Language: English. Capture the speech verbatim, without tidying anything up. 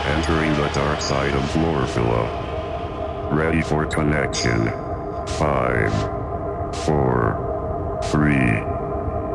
Entering the dark side of Glorfilla. Ready for connection. Five.